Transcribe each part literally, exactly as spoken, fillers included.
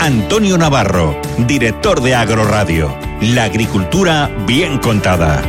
Antonio Navarro, director de Agroradio. La agricultura bien contada.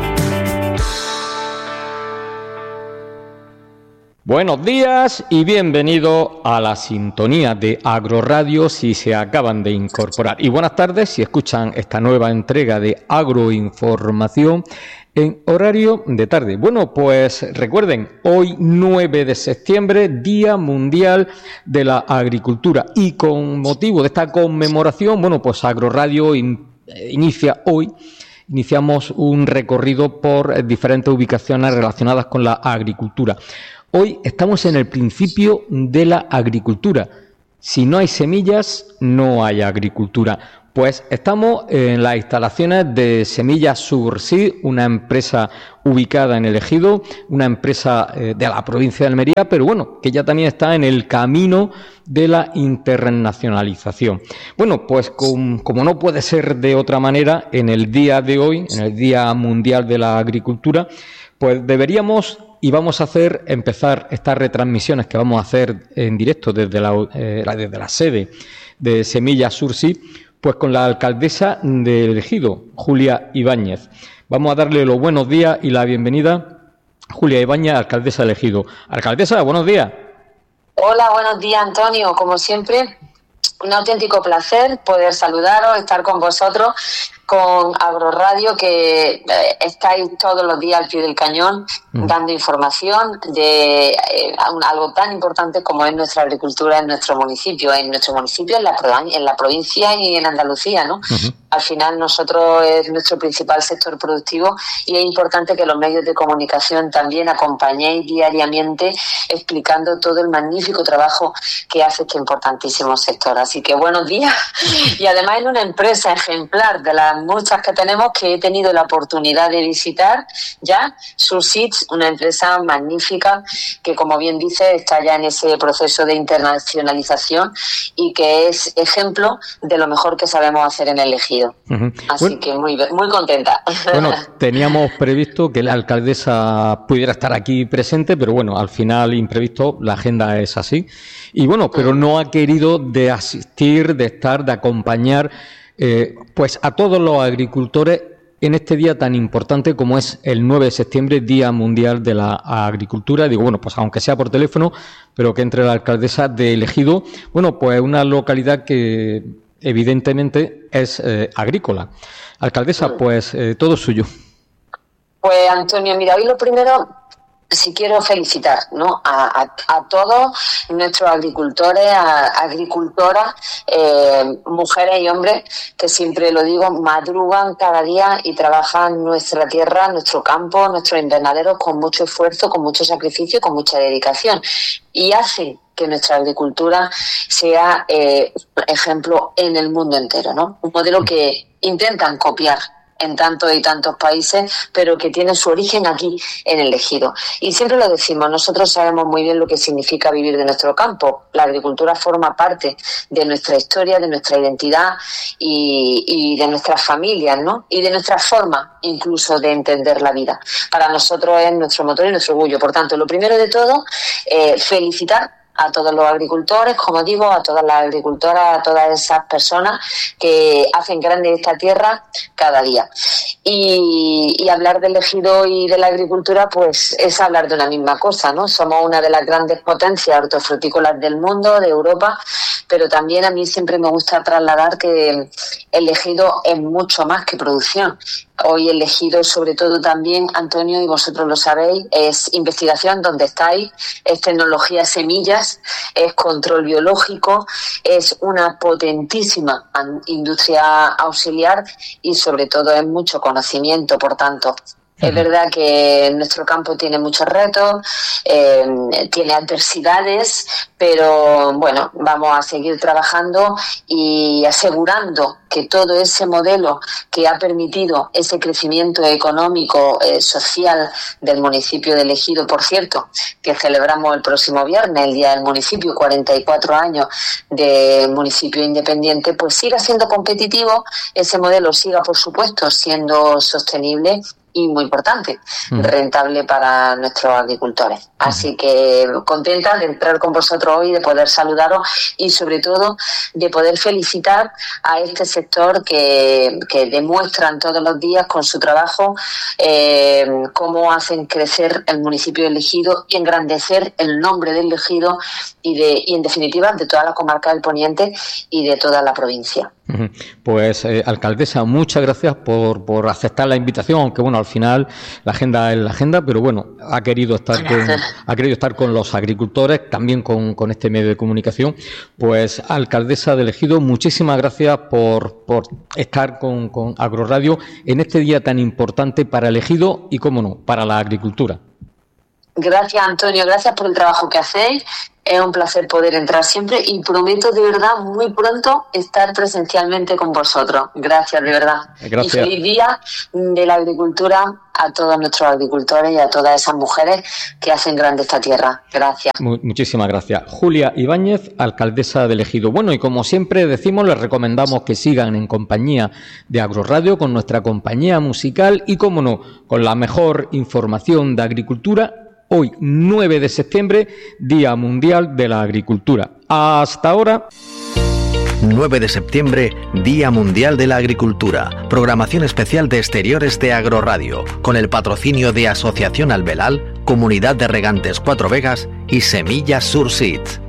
Buenos días y bienvenido a la sintonía de Agroradio si se acaban de incorporar. Y buenas tardes si escuchan esta nueva entrega de Agroinformación en horario de tarde. Bueno, pues recuerden, hoy nueve de septiembre, Día Mundial de la Agricultura. Y con motivo de esta conmemoración, bueno, pues Agroradio in, eh, inicia hoy, iniciamos un recorrido por diferentes ubicaciones relacionadas con la agricultura. Hoy estamos en el principio de la agricultura. Si no hay semillas, no hay agricultura. Pues estamos en las instalaciones de Semillas Surseed, una empresa ubicada en el Ejido, una empresa eh, de la provincia de Almería, pero bueno, que ya también está en el camino de la internacionalización. Bueno, pues con, como no puede ser de otra manera, en el día de hoy, en el Día Mundial de la Agricultura, pues deberíamos y vamos a hacer empezar estas retransmisiones que vamos a hacer en directo desde la, eh, desde la sede de Semillas Surseed, pues con la alcaldesa del Ejido, Julia Ibáñez. Vamos a darle los buenos días y la bienvenida, Julia Ibáñez, alcaldesa del Ejido. Alcaldesa, buenos días. Hola, buenos días, Antonio. Como siempre, un auténtico placer poder saludaros, estar con vosotros, con Agroradio, que eh, estáis todos los días al pie del cañón mm. dando información de eh, algo tan importante como es nuestra agricultura en nuestro municipio, en nuestro municipio, en la, en la provincia y en Andalucía, ¿no? Uh-huh. Al final nosotros es nuestro principal sector productivo y es importante que los medios de comunicación también acompañéis diariamente explicando todo el magnífico trabajo que hace este importantísimo sector. Así que buenos días. Y además en una empresa ejemplar de las muchas que tenemos, que he tenido la oportunidad de visitar ya, Surseed, una empresa magnífica que, como bien dice, está ya en ese proceso de internacionalización y que es ejemplo de lo mejor que sabemos hacer en el Ejido. Uh-huh. Así bueno, que muy, muy contenta. Bueno, teníamos previsto que la alcaldesa pudiera estar aquí presente, pero bueno, al final imprevisto, la agenda es así. Y bueno, pero no ha querido de asistir, de estar, de acompañar Eh, pues a todos los agricultores en este día tan importante como es el nueve de septiembre, Día Mundial de la Agricultura. Digo, bueno, pues aunque sea por teléfono, pero que entre la alcaldesa de Ejido, bueno, pues una localidad que evidentemente es eh, agrícola. Alcaldesa, pues eh, todo suyo. Pues Antonio, mira, hoy lo primero, sí quiero felicitar, ¿no? a, a, a todos nuestros agricultores, a, agricultoras, eh, mujeres y hombres, que siempre lo digo, madrugan cada día y trabajan nuestra tierra, nuestro campo, nuestros invernaderos con mucho esfuerzo, con mucho sacrificio y con mucha dedicación. Y hacen que nuestra agricultura sea eh, ejemplo en el mundo entero, ¿no? Un modelo que intentan copiar en tantos y tantos países, pero que tiene su origen aquí en el Ejido. Y siempre lo decimos, nosotros sabemos muy bien lo que significa vivir de nuestro campo. La agricultura forma parte de nuestra historia, de nuestra identidad y, y de nuestras familias, ¿no? Y de nuestra forma incluso de entender la vida. Para nosotros es nuestro motor y nuestro orgullo. Por tanto, lo primero de todo, eh, felicitar a todos los agricultores, como digo, a todas las agricultoras, a todas esas personas que hacen grande esta tierra cada día. Y, y hablar del Ejido y de la agricultura, pues es hablar de una misma cosa, ¿no? Somos una de las grandes potencias hortofrutícolas del mundo, de Europa, pero también a mí siempre me gusta trasladar que el Ejido es mucho más que producción. Hoy el Ejido, sobre todo también, Antonio, y vosotros lo sabéis, es investigación donde estáis, es tecnología semillas, es control biológico, es una potentísima industria auxiliar y sobre todo es mucho conocimiento, por tanto. Es verdad que nuestro campo tiene muchos retos, eh, tiene adversidades, pero bueno, vamos a seguir trabajando y asegurando que todo ese modelo que ha permitido ese crecimiento económico, eh, social del municipio de Ejido, por cierto, que celebramos el próximo viernes, el Día del Municipio, cuarenta y cuatro años de municipio independiente, pues siga siendo competitivo, ese modelo siga, por supuesto, siendo sostenible y muy importante, uh-huh. rentable para nuestros agricultores. Uh-huh. Así que contenta de entrar con vosotros hoy, de poder saludaros y sobre todo de poder felicitar a este sector que, que demuestran todos los días con su trabajo eh, cómo hacen crecer el municipio del Ejido y engrandecer el nombre del Ejido y, de, y en definitiva de toda la comarca del Poniente y de toda la provincia. Pues eh, alcaldesa, muchas gracias por, por aceptar la invitación, aunque bueno, al final la agenda es la agenda, pero bueno, ha querido estar con, ha querido estar con los agricultores, también con, con este medio de comunicación. Pues alcaldesa del Ejido, muchísimas gracias por, por estar con, con Agroradio en este día tan importante para el Ejido y, cómo no, para la agricultura. Gracias, Antonio, gracias por el trabajo que hacéis. Es un placer poder entrar siempre y prometo de verdad muy pronto estar presencialmente con vosotros. Gracias, de verdad. Gracias. Y feliz día de la agricultura a todos nuestros agricultores y a todas esas mujeres que hacen grande esta tierra. Gracias. Muchísimas gracias. Julia Ibáñez, alcaldesa del Ejido. Bueno, y como siempre decimos, les recomendamos que sigan en compañía de Agroradio, con nuestra compañía musical y, cómo no, con la mejor información de agricultura. Hoy, nueve de septiembre, Día Mundial de la Agricultura. Hasta ahora. nueve de septiembre, Día Mundial de la Agricultura. Programación especial de exteriores de Agroradio, con el patrocinio de Asociación Albelal, Comunidad de Regantes Cuatro Vegas y Semillas Surseeds.